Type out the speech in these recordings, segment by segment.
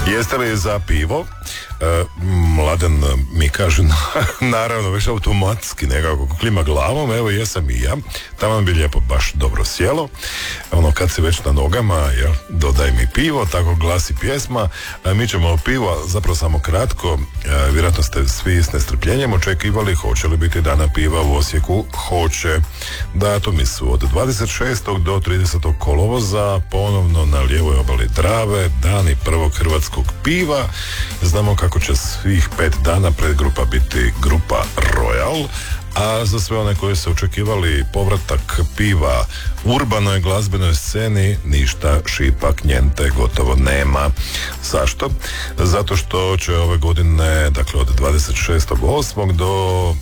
Jeste li za pivo? Mladen mi kaže, naravno, već automatski nekako klima glavom, evo jesam i ja. Tamo bi lijepo baš dobro sjelo. Ono, kad si već na nogama, jel, dodaj mi pivo, tako glasi pjesma. Mi ćemo pivo, zapravo samo kratko, vjerojatno ste svi s nestrpljenjem očekivali hoće li biti dana piva u Osijeku. Hoće. Datumi su od 26. do 30. kolovoza, ponovno na lijevoj obali Drave, dani prvog hrvatskog piva. Znamo kako će svih 5 dana predgrupa biti grupa Royal, a za sve one koji su očekivali povratak piva urbanoj glazbenoj sceni, ništa, šipak, njente, gotovo nema. Zašto? Zato što će ove godine, dakle od 26.8. do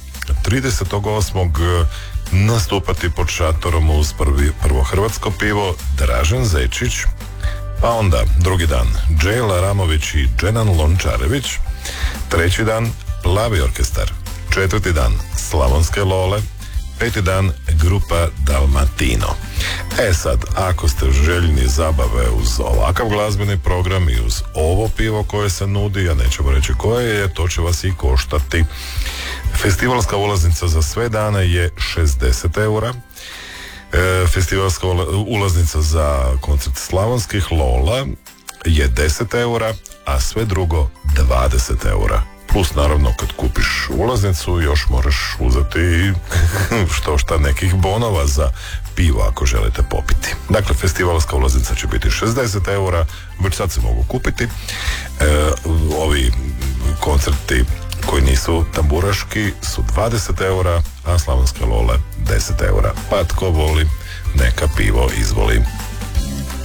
30.8. nastupati pod šatorom uz prvo hrvatsko pivo Dražen Zečić, pa onda drugi dan Džela Ramović i Dženan Lončarević, treći dan Plavi orkestar, četvrti dan Slavonske Lole, peti dan grupa Dalmatino. Sad, ako ste željni zabave uz ovakav glazbeni program i uz ovo pivo koje se nudi, a nećemo reći koje je, to će vas i koštati. Festivalska ulaznica za sve dane je 60 eura. Festivalska ulaznica za koncert Slavonskih Lola je 10 eura, a sve drugo 20 eura. Plus naravno kad kupiš ulaznicu još moraš uzeti šta nekih bonova za pivo ako želite popiti. Dakle, festivalska ulaznica će biti 60 eura, već sad se mogu kupiti. Ovi koncerti koji nisu tamburaški su 20 eura, a Slavonske Lole 10 eura. Pa tko voli, neka pivo izvoli.